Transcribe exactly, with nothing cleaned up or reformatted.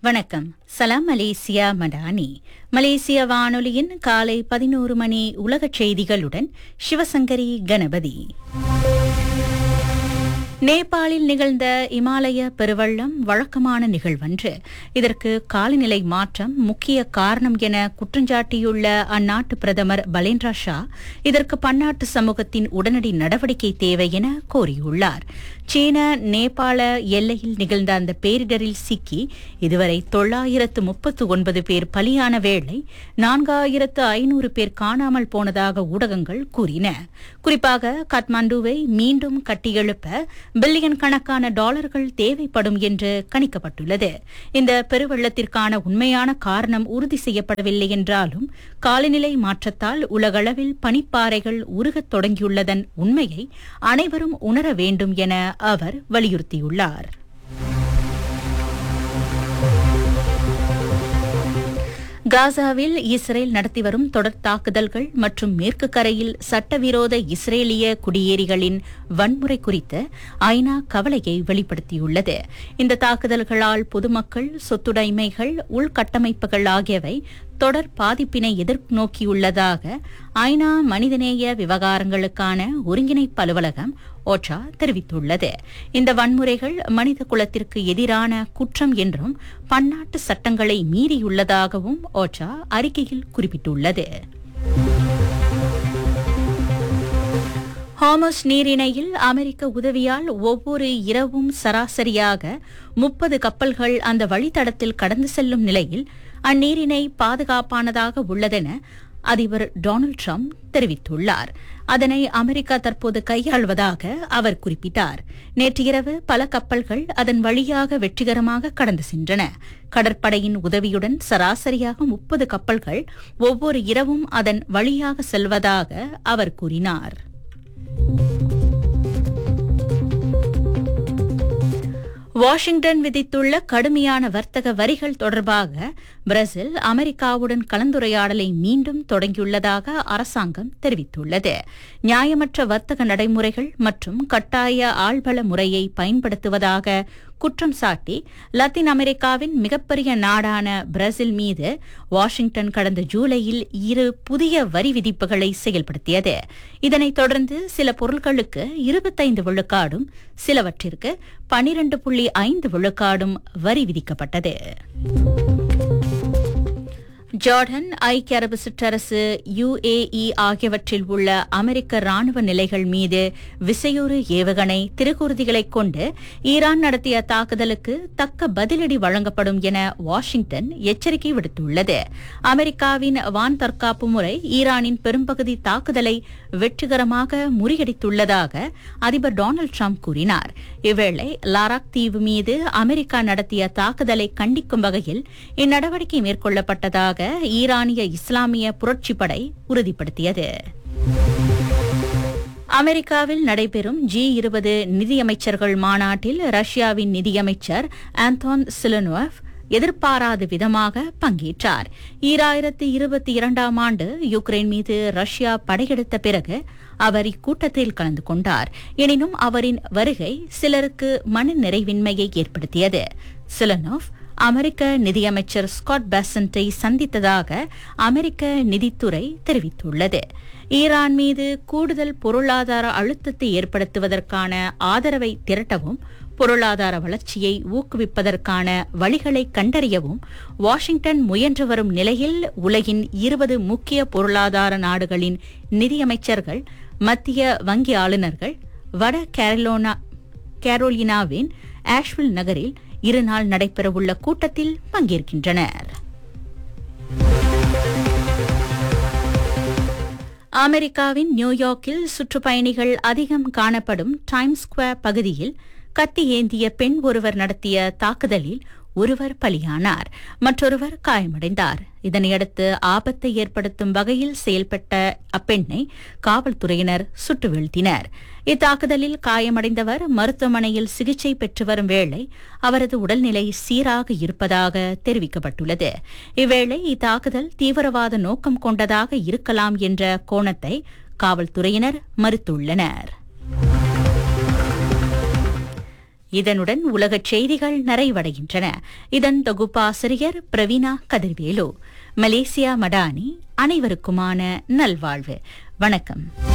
வணக்கம். சலாம் மலேசியா மடானி. மலேசிய வானொலியின் காலை பதினோரு மணி உலகச் செய்திகளுடன் சிவசங்கரி கணபதி. நேபாளில் நிகழ்ந்த இமாலய பெருவெள்ளம் வழக்கமான நிகழ்வன்று. இதற்கு காலநிலை மாற்றம் முக்கிய காரணம் என குற்றஞ்சாட்டியுள்ள அந்நாட்டு பிரதமர் பலேந்திரா ஷா இதற்கு பன்னாட்டு சமூகத்தின் உடனடி நடவடிக்கை தேவை என கோரியுள்ளார். சீன நேபாள எல்லையில் நிகழ்ந்த அந்த பேரிடரில் சிக்கி இதுவரை தொள்ளாயிரத்து முப்பத்து ஒன்பது பேர் பலியான வேளை நான்காயிரத்து ஐநூறு பேர் காணாமல் போனதாக ஊடகங்கள் கூறின. குறிப்பாக காத்மாண்டுவை மீண்டும் கட்டியெழுப்ப பில்லியன் கணக்கான டாலர்கள் தேவைப்படும் என்று கணிக்கப்பட்டுள்ளது. இந்த பெருவெள்ளத்திற்கான உண்மையான காரணம் உறுதி செய்யப்படவில்லை என்றாலும் காலநிலை மாற்றத்தால் உலகளவில் பனிப்பாறைகள் உருகத் தொடங்கியுள்ளதன் உண்மையை அனைவரும் உணர வேண்டும் என அவர் வலியுறுத்தியுள்ளார். காசாவில் இஸ்ரேல் நடத்தி வரும் தொடர் தாக்குதல்கள் மற்றும் மேற்கு கரையில் சட்டவிரோத இஸ்ரேலிய குடியேறிகளின் வன்முறை குறித்து ஐநா கவலையை வெளிப்படுத்தியுள்ளது. இந்த தாக்குதல்களால் பொதுமக்கள், சொத்துடைமைகள், உள்கட்டமைப்புகள் ஆகியவை தொடர் பாதிப்பினை எதிர்நோக்கியுள்ளதாக ஐநா மனிதநேய விவகாரங்களுக்கான ஒருங்கிணைப்பு அலுவலகம் ஓச்சா தெரிவித்துள்ளது. இந்த வன்முறைகள் மனித குலத்திற்கு எதிரான குற்றம் என்றும் பன்னாட்டு சட்டங்களை மீறியுள்ளதாகவும் ஓச்சா அறிக்கையில் குறிப்பிட்டுள்ளது. ஹார்மஸ் நீரிணையில் அமெரிக்க உதவியால் ஒவ்வொரு இரவும் சராசரியாக முப்பது கப்பல்கள் அந்த வழித்தடத்தில் கடந்து செல்லும் நிலையில் அந்நீரிணை பாதுகாப்பானதாக உள்ளதென அதிபர் டொனால்டு டிரம்ப் தெரிவித்துள்ளார். அதனை அமெரிக்கா தற்போது கையாள்வதாக அவர் குறிப்பிட்டார். நேற்று இரவு பல கப்பல்கள் அதன் வழியாக வெற்றிகரமாக கடந்து சென்றன. கடற்படையின் உதவியுடன் சராசரியாக முப்பது கப்பல்கள் ஒவ்வொரு இரவும் அதன் வழியாக செல்வதாக அவர் கூறினார். வாஷிங்டன் விதித்துள்ள கடுமையான வர்த்தக வரிகள் தொடர்பாக பிரேசில் அமெரிக்காவுடன் கலந்துரையாடலை மீண்டும் தொடங்கியுள்ளதாக அரசாங்கம் தெரிவித்துள்ளது. நியாயமற்ற வர்த்தக நடைமுறைகள் மற்றும் கட்டாய ஆள்பல முறையை பயன்படுத்துவதாக குற்றம் சாட்டி லத்தீன் அமெரிக்காவின் மிகப்பெரிய நாடான பிரேசில் மீது வாஷிங்டன் கடந்த ஜூலையில் இரு புதிய வரி விதிப்புகளை செயல்படுத்தியது. இதனைத் தொடர்ந்து சில பொருட்களுக்கு இருபத்தைந்து விழுக்காடும் சிலவற்றிற்கு பனிரண்டு புள்ளி ஐந்து விழுக்காடும் வரி விதிக்கப்பட்டது. ஜார்டன், ஐக்கிய அரபு சிற்றரசு, யுஏஇ ஆகியவற்றில் உள்ள அமெரிக்க ராணுவ நிலைகள் மீது விசையுறு ஏவுகணை திருக்குறுதிகளைக் கொண்டு ஈரான் நடத்திய தாக்குதலுக்கு தக்க பதிலடி வழங்கப்படும் என வாஷிங்டன் எச்சரிக்கை விடுத்துள்ளது. அமெரிக்காவின் வான் தற்காப்பு முறை ஈரானின் பெரும்பகுதி தாக்குதலை வெற்றிகரமாக முறியடித்துள்ளதாக அதிபர் டொனால்டு டிரம்ப் கூறினார். இவ்வேளை லாராக் தீவு மீது அமெரிக்கா நடத்திய தாக்குதலை கண்டிக்கும் வகையில் இந்நடவடிக்கை மேற்கொள்ளப்பட்டதாக ஈரானிய இஸ்லாமிய புரட்சிப்படை உறுதிப்படுத்தியது. அமெரிக்காவில் நடைபெறும் ஜி இருபது நிதியமைச்சர்கள் மாநாட்டில் ரஷ்யாவின் நிதியமைச்சர் ஆந்தோன் சிலனோவ் எதிர்பாராத விதமாக பங்கேற்றார். ஈராயிரத்து இருபத்தி இரண்டாம் ஆண்டு யுக்ரைன் மீது ரஷ்யா படையெடுத்த பிறகு அவர் இக்கூட்டத்தில் கலந்து கொண்டார். எனினும் அவரின் வருகை சிலருக்கு மன நிறைவின்மையை ஏற்படுத்தியது. சிலனோவ் அமெரிக்க நிதியமைச்சர் ஸ்காட் பெசன்ட்டை சந்தித்ததாக அமெரிக்க நிதித்துறை தெரிவித்துள்ளது. ஈரான் மீது கூடுதல் பொருளாதார அழுத்தத்தை ஏற்படுத்துவதற்கான ஆதரவை திரட்டவும் பொருளாதார வளர்ச்சியை ஊக்குவிப்பதற்கான வழிகளை கண்டறியவும் வாஷிங்டன் முயன்று வரும் நிலையில் உலகின் இருபது முக்கிய பொருளாதார நாடுகளின் நிதியமைச்சர்கள், மத்திய வங்கி ஆளுநர்கள் வட கேரோலினா கேரோலினாவின் ஆஷ்வில் நகரில் இருநாள் நடைபெறவுள்ள கூட்டத்தில் பங்கேற்கின்றனர். அமெரிக்காவின் நியூயார்க்கில் சுற்றுப்பயணிகள் அதிகம் காணப்படும் டைம்ஸ் ஸ்கொயர் பகுதியில் கத்தி ஏந்திய பெண் ஒருவர் நடத்திய தாக்குதலில் ஒருவர் பலியானார், மற்றொருவர் காயமடைந்தார். இதனையடுத்து ஆபத்தை ஏற்படுத்தும் வகையில் செயல்பட்ட அப்பெண்ணை காவல்துறையினர் சுட்டு வீழ்த்தினர். இத்தாக்குதலில் காயமடைந்தவர் மருத்துவமனையில் சிகிச்சை பெற்று வரும் வேளை அவரது உடல்நிலை சீராக இருப்பதாக தெரிவிக்கப்பட்டுள்ளது. இவ்வேளை இத்தாக்குதல் தீவிரவாத நோக்கம் கொண்டதாக இருக்கலாம் என்ற கோணத்தை காவல்துறையினர் மறுத்துள்ளனர். இதனுடன் உலகச் செய்திகள் நிறைவடைகின்றன. இதன் தொகுப்பாசிரியர் பிரவீணா கதிர்வேலு. மலேசியா மடானி. அனைவருக்குமான நல்வாழ்வு. வணக்கம்.